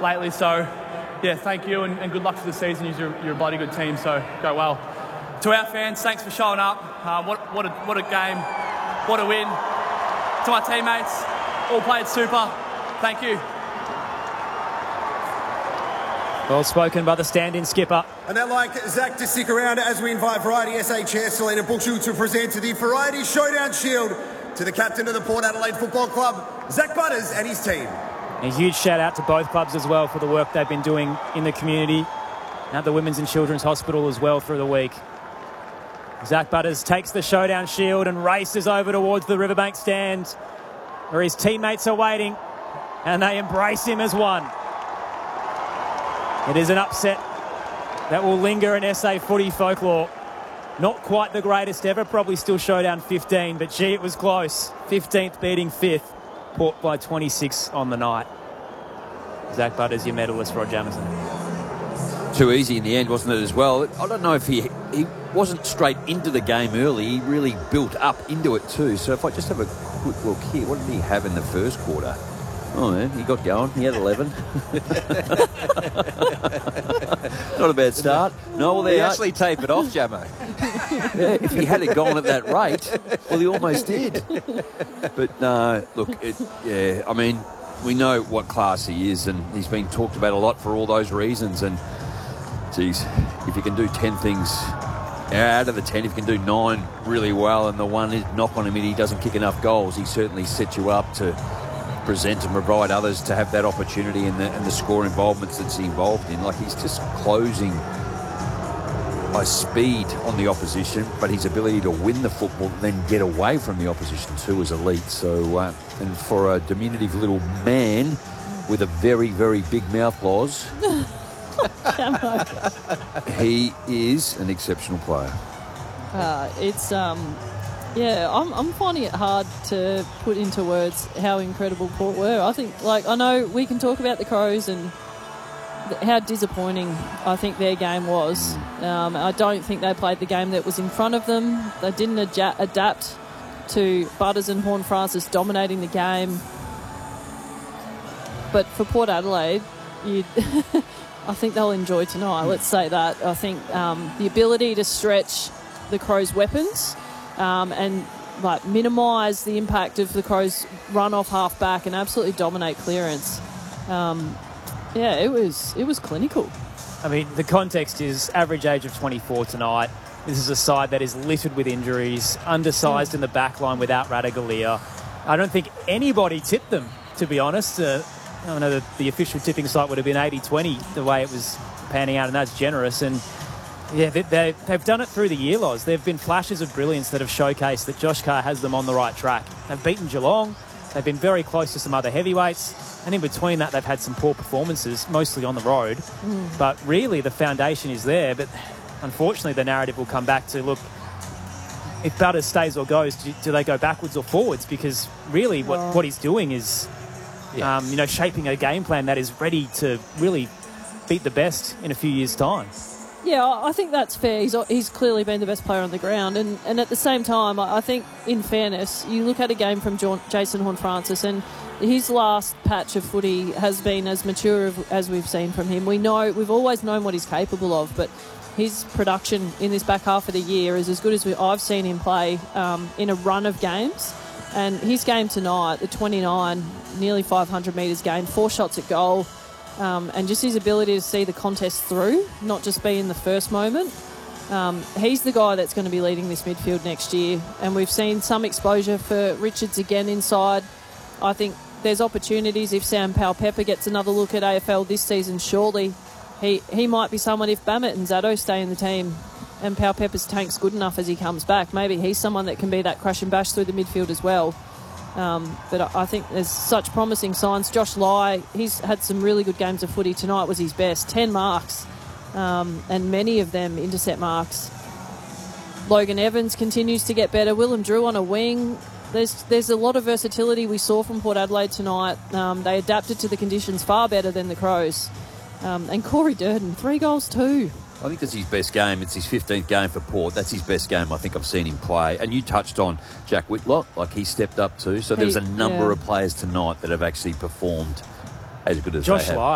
lately. So, yeah, thank you and good luck for the season. You're a bloody good team, so go well. To our fans, thanks for showing up. What a game, what a win. To my teammates, all played super. Thank you. Well spoken by the stand-in skipper. And I'd like Zach to stick around as we invite Variety SA Chair Selena Bushell to present the Variety Showdown Shield to the captain of the Port Adelaide Football Club, Zach Butters, and his team. A huge shout out to both clubs as well for the work they've been doing in the community, at the Women's and Children's Hospital as well through the week. Zach Butters takes the Showdown Shield and races over towards the Riverbank stand where his teammates are waiting and they embrace him as one. It is an upset that will linger in SA footy folklore. Not quite the greatest ever, probably still Showdown 15, but gee, it was close. 15th beating 5th, Port by 26 on the night. Zach Butters, your medalist, Rod Jamieson. Too easy in the end, wasn't it, as well? I don't know if he wasn't straight into the game early. He really built up into it too. So if I just have a quick look here, what did he have in the first quarter? Oh, yeah, he got going. He had 11. Not a bad start. No, well, they actually tape it off, Jamo. Yeah, if he had it gone at that rate, well, he almost did. But, look, yeah, I mean, we know what class he is, and he's been talked about a lot for all those reasons. And, geez, if you can do 10 things out of the 10, if you can do 9 really well, and the one knock on him and he doesn't kick enough goals, he certainly sets you up to present and provide others to have that opportunity and the score involvements that's involved in. Like, he's just closing by speed on the opposition, but his ability to win the football, then get away from the opposition too, is elite. So, and for a diminutive little man with a very, very big mouth, Loz, he is an exceptional player. Yeah, I'm finding it hard to put into words how incredible Port were. I think, I know we can talk about the Crows and how disappointing I think their game was. I don't think they played the game that was in front of them. They didn't adapt to Butters and Horne-Francis dominating the game. But for Port Adelaide, I think they'll enjoy tonight. Let's say that. I think the ability to stretch the Crows' weapons and minimise the impact of the Crows' run off half back and absolutely dominate clearance. Yeah, it was clinical. I mean, the context is average age of 24 tonight. This is a side that is littered with injuries, undersized in the back line without Ratugolea. I don't think anybody tipped them, to be honest. I know that the official tipping site would have been 80-20 the way it was panning out, and that's generous. And yeah, they've done it through the year, Loz. There have been flashes of brilliance that have showcased that Josh Carr has them on the right track. They've beaten Geelong. They've been very close to some other heavyweights. And in between that, they've had some poor performances, mostly on the road. But really, the foundation is there. But unfortunately, the narrative will come back to, look, if Butters stays or goes, do they go backwards or forwards? Because really what he's doing is, shaping a game plan that is ready to really beat the best in a few years' time. Yeah, I think that's fair. He's clearly been the best player on the ground. And at the same time, I think, in fairness, you look at a game from Jason Horne-Francis and his last patch of footy has been as mature as we've seen from him. We've always known what he's capable of, but his production in this back half of the year is as good as I've seen him play in a run of games. And his game tonight, the 29, nearly 500 metres gained, 4 shots at goal, and just his ability to see the contest through, not just be in the first moment. He's the guy that's going to be leading this midfield next year. And we've seen some exposure for Richards again inside. I think there's opportunities if Sam Powell-Pepper gets another look at AFL this season, surely he might be someone, if Bammett and Zaddo stay in the team and Powell-Pepper's tank's good enough as he comes back, maybe he's someone that can be that crash and bash through the midfield as well. But I think there's such promising signs. Josh Lai, he's had some really good games of footy. Tonight was his best. 10 marks, and many of them intercept marks. Logan Evans continues to get better. Willem Drew on a wing. There's a lot of versatility we saw from Port Adelaide tonight. They adapted to the conditions far better than the Crows. And Corey Durden, 3 goals too. I think that's his best game. It's his 15th game for Port. That's his best game I think I've seen him play. And you touched on Jack Whitlock, like he stepped up too. So there's a number of players tonight that have actually performed as good as they have.